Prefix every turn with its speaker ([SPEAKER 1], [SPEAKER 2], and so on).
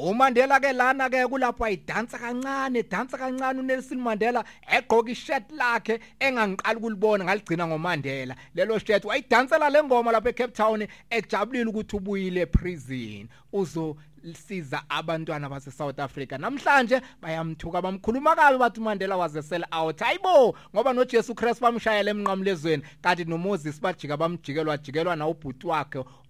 [SPEAKER 1] uMandela ke lana ke kulapho ayidansa kancane uNelson Mandela egqoka ishirt lakhe engangiqala ukulibona ngaligcina ngoMandela lelo shirt wayidansela lengoma lapha eCape Town ejabulile ukuthi ubuyile eprison siza abantwana base South Africa namhlanje bayamthuka bamkhuluma kabi bathi uMandela was a sell out hayibo ngoba noJesu Christ bamshayela emnqamlezweni kanti noMoses bajika bamjikelwa na ubhuti wakhe